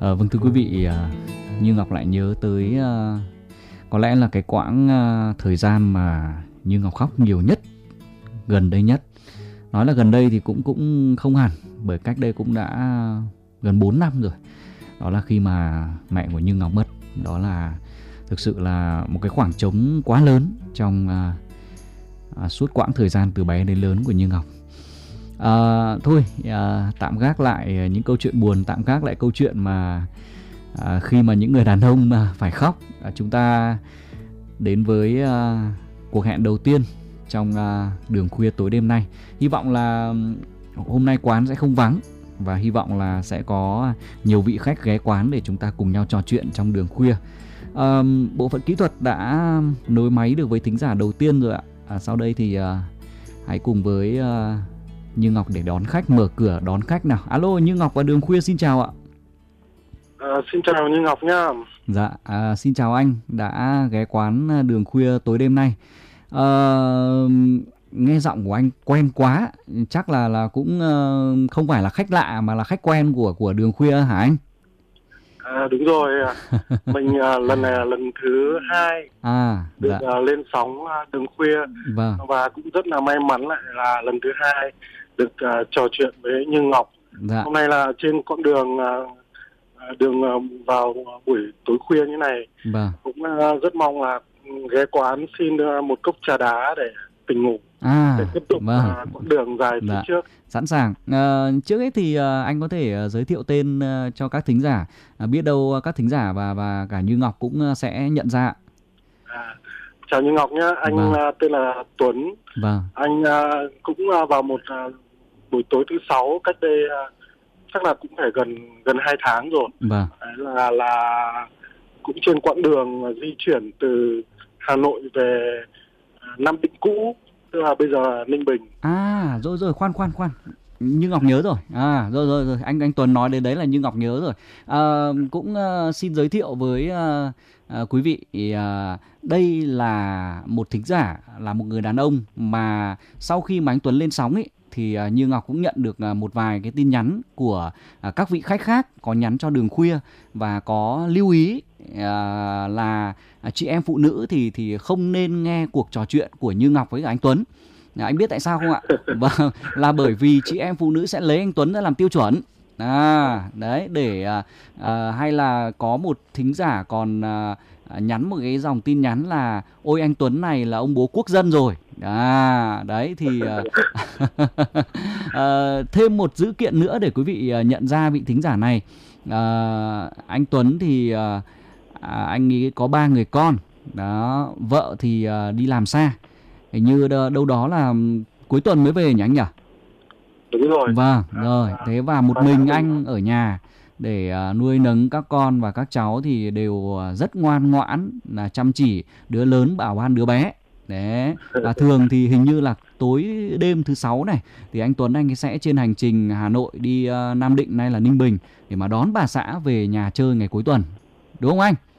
Vâng, thưa quý vị, Như Ngọc lại nhớ tới có lẽ là cái quãng thời gian mà Như Ngọc khóc nhiều nhất, gần đây nhất. Nói là gần đây thì cũng không hẳn, bởi cách đây cũng đã gần 4 năm rồi. Đó là khi mà mẹ của Như Ngọc mất. Đó là thực sự là một cái khoảng trống quá lớn trong suốt quãng thời gian từ bé đến lớn của Như Ngọc. Thôi, tạm gác lại những câu chuyện buồn, tạm gác lại câu chuyện mà khi mà những người đàn ông mà phải khóc. Chúng ta đến với cuộc hẹn đầu tiên trong đường khuya tối đêm nay. Hy vọng là hôm nay quán sẽ không vắng, và hy vọng là sẽ có nhiều vị khách ghé quán để chúng ta cùng nhau trò chuyện trong đường khuya. Bộ phận kỹ thuật đã nối máy được với thính giả đầu tiên rồi ạ. Sau đây thì hãy cùng với Như Ngọc để đón khách, mở cửa đón khách nào. Alo, Như Ngọc và đường khuya xin chào ạ. Xin chào Như Ngọc nhá. Dạ, xin chào anh đã ghé quán đường khuya tối đêm nay. Nghe giọng của anh quen quá, chắc là cũng không phải là khách lạ mà là khách quen của đường khuya hả anh? Đúng rồi, mình lần này là lần thứ 2 được lên sóng đường khuya. Vâng. Và cũng rất là may mắn lại là lần thứ 2 được trò chuyện với Như Ngọc. Dạ. Hôm nay là trên con đường vào buổi tối khuya như này. Vâng. Cũng rất mong là ghé quán xin một cốc trà đá để tỉnh ngủ, để tiếp tục con đường dài phía trước. Sẵn sàng. Trước ấy thì anh có thể giới thiệu tên cho các thính giả, biết đâu các thính giả và cả Như Ngọc cũng sẽ nhận ra. Chào Như Ngọc nhé, anh tên là Tuấn. Vâng. Anh cũng vào một buổi tối thứ 6 cách đây chắc là cũng phải gần 2 tháng rồi. Vâng. Là cũng trên quãng đường di chuyển từ Hà Nội về Nam Định cũ, tức là bây giờ là Ninh Bình. Rồi, khoan. Như Ngọc nhớ rồi. Rồi. Anh Tuấn nói đến đấy là Như Ngọc nhớ rồi. Cũng xin giới thiệu với quý vị, đây là một thính giả, là một người đàn ông mà sau khi mà anh Tuấn lên sóng ấy thì Như Ngọc cũng nhận được một vài cái tin nhắn của các vị khách khác có nhắn cho đường khuya và có lưu ý là chị em phụ nữ thì không nên nghe cuộc trò chuyện của Như Ngọc với anh Tuấn. Anh biết tại sao không ạ? Vâng, là bởi vì chị em phụ nữ sẽ lấy anh Tuấn ra làm tiêu chuẩn. Đấy, để hay là có một thính giả còn nhắn một cái dòng tin nhắn là ôi anh Tuấn này là ông bố quốc dân rồi. Đấy thì thêm một dữ kiện nữa để quý vị nhận ra vị thính giả này. Anh Tuấn thì anh ấy có 3 người con. Đó, vợ thì đi làm xa. Hình như đâu đó là cuối tuần mới về nhỉ anh nhỉ? Đúng rồi. Vâng, rồi. Thế và một mình anh ở nhà để nuôi nấng các con, và các cháu thì đều rất ngoan ngoãn, là chăm chỉ, đứa lớn bảo ban đứa bé. Đấy. Và thường thì hình như là tối đêm thứ 6 này thì anh Tuấn anh sẽ trên hành trình Hà Nội đi Nam Định, nay là Ninh Bình, để mà đón bà xã về nhà chơi ngày cuối tuần. Đúng không anh?